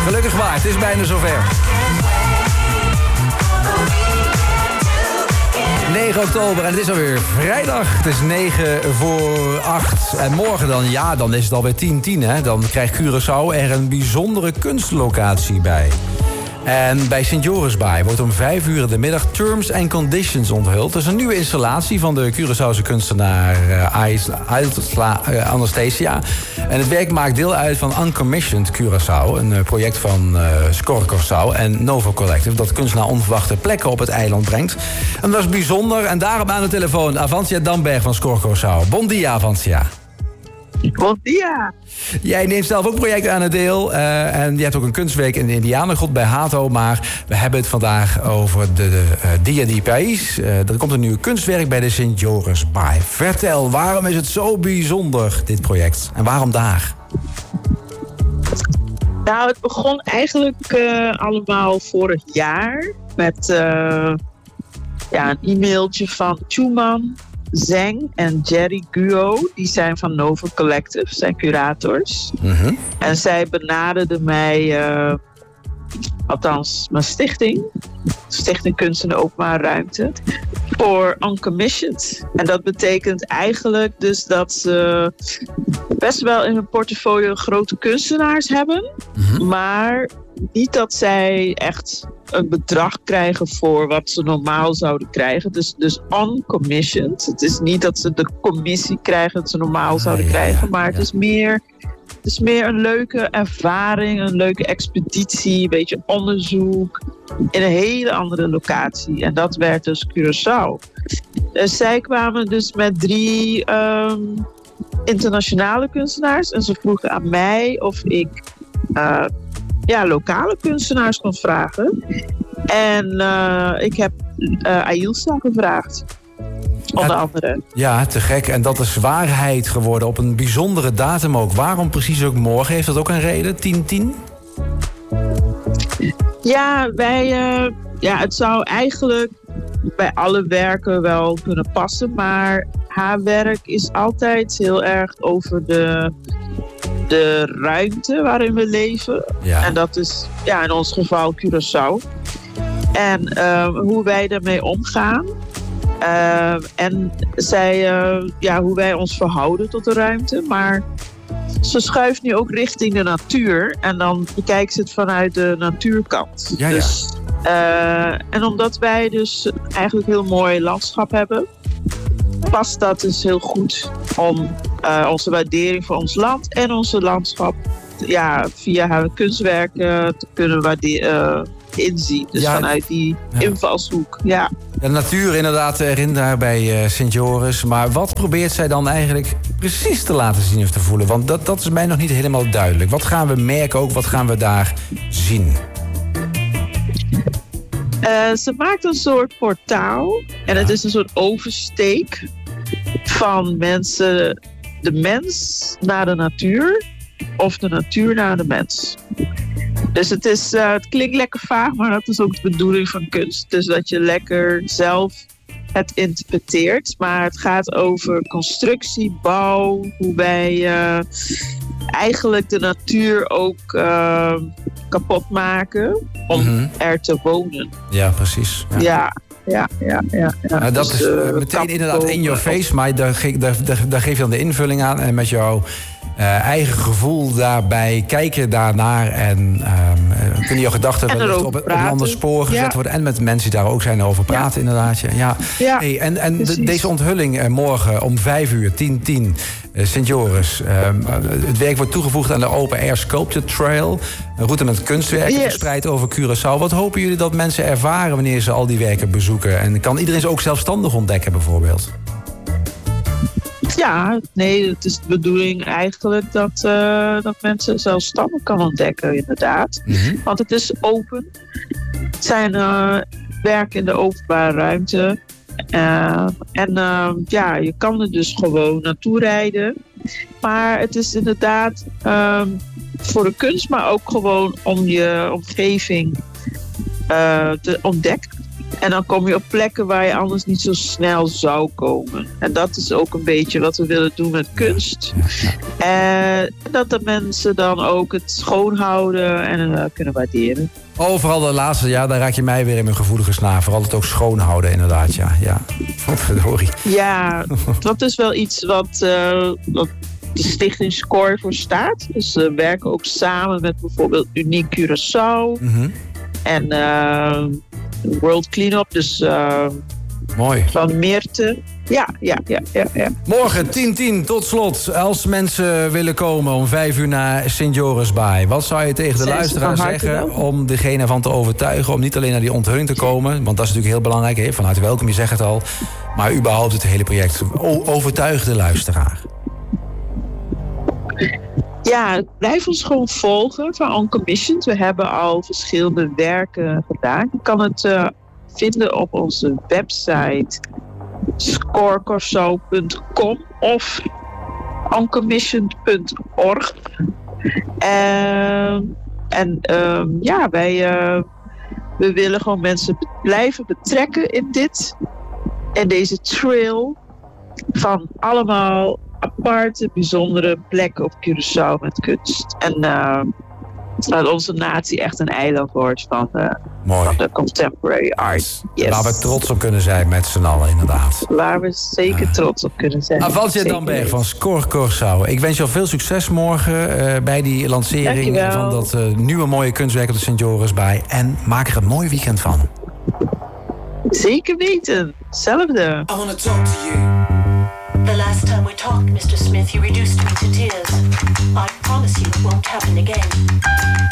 gelukkig maar. Het is bijna zover. 9 oktober en het is alweer vrijdag. Het is 9:08. En morgen dan is het alweer 10:10. Hè? Dan krijgt Curaçao er een bijzondere kunstlocatie bij. En bij Sint Jorisbaai wordt om 5 uur in de middag Terms and Conditions onthuld. Dat is een nieuwe installatie van de Curaçaose kunstenaar Anastasia. En het werk maakt deel uit van Uncommissioned Curaçao. Een project van Score Curaçao en Novo Collective. Dat kunst naar onverwachte plekken op het eiland brengt. En dat is bijzonder. En daarom aan de telefoon Avantia Damberg van Score Curaçao. Bon dia, Avantia. Bon dia. Jij neemt zelf ook projecten aan het deel. En je hebt ook een kunstweek in de Indianengod bij Hato. Maar we hebben het vandaag over de Dia di País. Er komt een nieuw kunstwerk bij de Sint Jorisbaai. Vertel, waarom is het zo bijzonder, dit project? En waarom daar? Nou, het begon eigenlijk allemaal vorig jaar. Met een e-mailtje van Chuman, Zeng en Jerry Guo, die zijn van Novo Collective, zijn curators. Mm-hmm. En zij benaderden mij, althans mijn Stichting Kunst in de Openbare Ruimte, voor Uncommissioned. En dat betekent eigenlijk dus dat ze best wel in hun portfolio grote kunstenaars hebben, mm-hmm. maar niet dat zij echt een bedrag krijgen voor wat ze normaal zouden krijgen. Dus uncommissioned. Het is niet dat ze de commissie krijgen dat ze normaal zouden krijgen. Maar het is meer een leuke ervaring, een leuke expeditie, een beetje onderzoek in een hele andere locatie. En dat werd dus Curaçao. Dus zij kwamen dus met 3 internationale kunstenaars. En ze vroegen aan mij of ik lokale kunstenaars kon vragen. En ik heb Ailsa gevraagd. Onder andere. Ja, te gek. En dat is waarheid geworden op een bijzondere datum ook. Waarom precies ook morgen? Heeft dat ook een reden? 10/10? Ja, het zou eigenlijk bij alle werken wel kunnen passen. Maar haar werk is altijd heel erg over de ruimte waarin we leven. Ja. En dat is in ons geval Curaçao. En hoe wij daarmee omgaan. En hoe wij ons verhouden tot de ruimte. Maar ze schuift nu ook richting de natuur. En dan bekijkt ze het vanuit de natuurkant. Ja, dus, en omdat wij dus eigenlijk heel mooi landschap hebben, past dat dus heel goed om onze waardering voor ons land en onze landschap via haar kunstwerken te kunnen inzien. Dus vanuit die invalshoek. Ja. De natuur inderdaad erin daar bij Sint Joris. Maar wat probeert zij dan eigenlijk precies te laten zien of te voelen? Want dat is mij nog niet helemaal duidelijk. Wat gaan we merken ook? Wat gaan we daar zien? Ze maakt een soort portaal. En het is een soort oversteek van de mens naar de natuur. Of de natuur naar de mens. Dus het klinkt lekker vaag, maar dat is ook de bedoeling van kunst. Dus dat je lekker zelf het interpreteert. Maar het gaat over constructie, bouw, hoe wij eigenlijk de natuur ook kapot maken om er te wonen. Ja, precies. Ja. Dat is meteen inderdaad in your face, maar daar geef je dan de invulling aan. En met jouw eigen gevoel daarbij kijken daarnaar. En kunnen jouw gedachten wellicht op een ander spoor gezet worden. En met mensen die daar ook zijn over praten, inderdaad. Ja. Hey, en deze onthulling morgen om 5 uur, 10/10, Sint Joris. Het werk wordt toegevoegd aan de Open Air Sculpture Trail. Een route met kunstwerken verspreid over Curaçao. Wat hopen jullie dat mensen ervaren wanneer ze al die werken bezoeken? En kan iedereen ze ook zelfstandig ontdekken bijvoorbeeld? Ja, nee, het is de bedoeling eigenlijk dat mensen zelfstandig kan ontdekken, inderdaad. Mm-hmm. Want het is open. Het zijn werken in de openbare ruimte. Je kan er dus gewoon naartoe rijden. Maar het is inderdaad voor de kunst, maar ook gewoon om je omgeving te ontdekken. En dan kom je op plekken waar je anders niet zo snel zou komen. En dat is ook een beetje wat we willen doen met kunst. En dat de mensen dan ook het schoon houden en kunnen waarderen. Vooral de laatste, daar raak je mij weer in mijn gevoelige snaar. Vooral het ook schoon houden, inderdaad, ja. Verdorie. Ja, dat is wel iets wat de stichting SCORE voor staat. Dus we werken ook samen met bijvoorbeeld Unique Curaçao. Mm-hmm. En World Cleanup, dus mooi. Van Meerte. Ja. Morgen 10-10, tot slot. Als mensen willen komen om 5 uur naar St. Joris Baai, wat zou je tegen de luisteraar zeggen om degene van te overtuigen om niet alleen naar die onthulling te komen, want dat is natuurlijk heel belangrijk, hè? Van harte welkom, je zegt het al, maar überhaupt het hele project. Overtuig de luisteraar. Ja, blijf ons gewoon volgen van Uncommissioned. We hebben al verschillende werken gedaan. Je kan het vinden op onze website scorecurçao.com of uncommissioned.org. We willen gewoon mensen blijven betrekken in deze trail van allemaal aparte, bijzondere plekken op Curaçao met kunst. En dat onze natie echt een eiland wordt van de contemporary art. Yes. Waar we trots op kunnen zijn met z'n allen, inderdaad. Waar we zeker trots op kunnen zijn. Avansje Damberg van Score Curaçao. Ik wens jou veel succes morgen bij die lancering van dat nieuwe mooie kunstwerk op de St. Joris Baai. En maak er een mooi weekend van. Zeker weten. Hetzelfde. I want to talk to you. The last time we talked, Mr. Smith, you reduced me to tears. I promise you it won't happen again.